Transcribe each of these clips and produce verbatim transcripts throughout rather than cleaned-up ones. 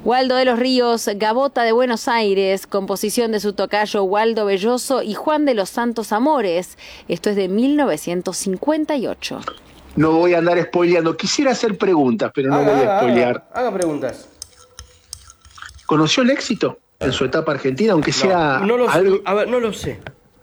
Waldo de los Ríos, Gavota de Buenos Aires, composición de su tocayo Waldo Belloso y Juan de los Santos Amores. Esto es de mil novecientos cincuenta y ocho. No voy a andar spoileando. Quisiera hacer preguntas, pero no haga, voy a spoilear. Haga, haga preguntas. ¿Conoció el éxito en su etapa argentina, aunque sea no, no lo, algo? A ver, no lo sé.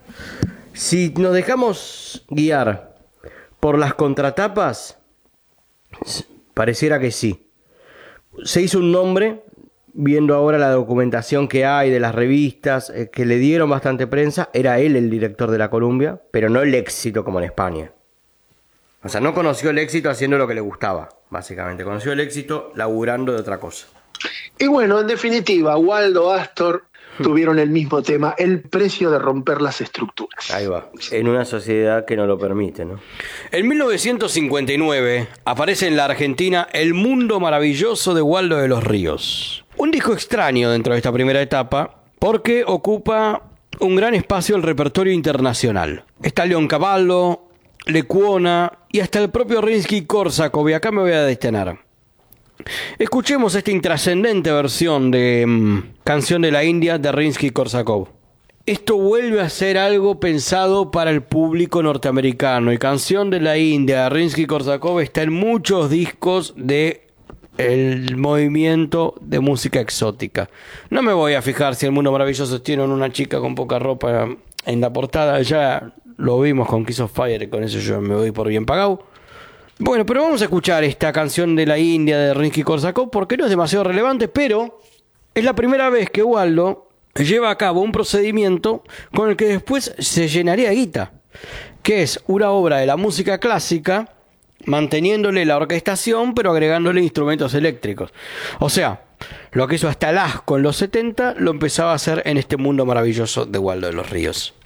Si nos dejamos guiar por las contratapas, pareciera que sí. Se hizo un nombre, viendo ahora la documentación que hay de las revistas, eh, que le dieron bastante prensa. Era él el director de la Columbia, pero no el éxito como en España. O sea, no conoció el éxito haciendo lo que le gustaba, básicamente. Conoció el éxito laburando de otra cosa. Y bueno, en definitiva, Waldo, Astor tuvieron el mismo tema, el precio de romper las estructuras. Ahí va, en una sociedad que no lo permite, ¿no? En mil novecientos cincuenta y nueve aparece en la Argentina El Mundo Maravilloso de Waldo de los Ríos. Un disco extraño dentro de esta primera etapa porque ocupa un gran espacio el repertorio internacional. Está Leoncavallo, Lecuona y hasta el propio Rimsky-Kórsakov, y acá me voy a detener. Escuchemos esta intrascendente versión de um, Canción de la India de Rimsky-Kórsakov. Esto vuelve a ser algo pensado para el público norteamericano, y Canción de la India de Rimsky-Kórsakov está en muchos discos de el movimiento de música exótica. No me voy a fijar si El Mundo Maravilloso tiene una chica con poca ropa en la portada, ya lo vimos con Kiss of Fire, con eso yo me voy por bien pagado. Bueno, pero vamos a escuchar esta Canción de la India de Rimsky-Kórsakov porque no es demasiado relevante, pero es la primera vez que Waldo lleva a cabo un procedimiento con el que después se llenaría de guita, que es una obra de la música clásica manteniéndole la orquestación pero agregándole instrumentos eléctricos. O sea, lo que hizo hasta el asco en los setenta lo empezaba a hacer en este Mundo Maravilloso de Waldo de los Ríos.